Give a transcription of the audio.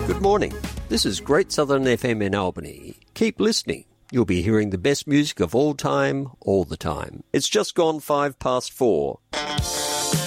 Good morning. This is Great Southern FM in Albany. Keep listening. You'll be hearing the best music of all time, all the time. It's just gone 4:05.